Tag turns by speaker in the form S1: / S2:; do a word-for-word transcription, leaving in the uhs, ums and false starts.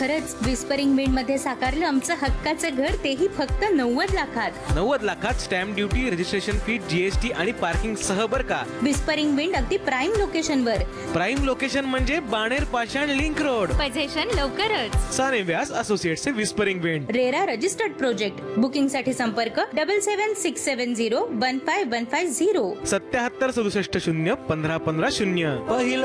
S1: खरंच whispering wind मध्ये साकारलं आमचं हक्काचं घर, तेही फक्त नव्वद लाखात.
S2: नव्वद लाखात stamp duty, registration fee, GST आणि पार्किंग सह बर का.
S1: विस्परिंग विंड अगदी प्राईम लोकेशन वर.
S2: प्राईम लोकेशन म्हणजे बाणेर पाषाण लिंक रोड.
S1: पोझिशन लवकरच.
S2: साने व्यास associates whispering wind.
S1: RERA registered project. Booking साठी संपर्क डबल सेवन सिक्स सेवन zero one five one five zero
S2: सत्याहत्तर सदुसष्ट शून्य पंधरा पंधरा शून्य. पहिलं